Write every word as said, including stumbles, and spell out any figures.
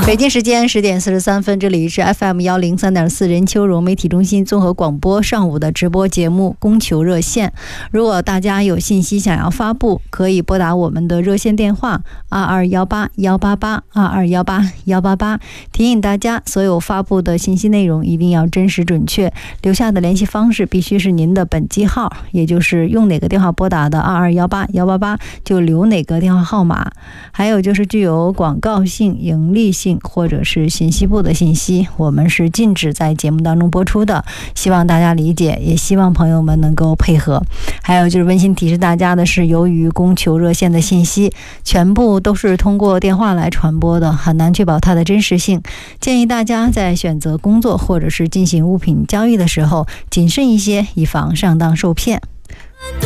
北京时间十点四十三分，这里是 F M 幺零三点四任秋荣媒体中心综合广播上午的直播节目供求热线。如果大家有信息想要发布，可以拨打我们的热线电话二二幺八幺八八二二幺八幺八八。提醒大家，所有发布的信息内容一定要真实准确，留下的联系方式必须是您的本机号，也就是用哪个电话拨打的二二幺八幺八八就留哪个电话号码。还有就是具有广告性、盈利性或者是信息部的信息，我们是禁止在节目当中播出的，希望大家理解，也希望朋友们能够配合。还有就是温馨提示大家的是，由于供求热线的信息全部都是通过电话来传播的，很难确保它的真实性，建议大家在选择工作或者是进行物品交易的时候谨慎一些，以防上当受骗。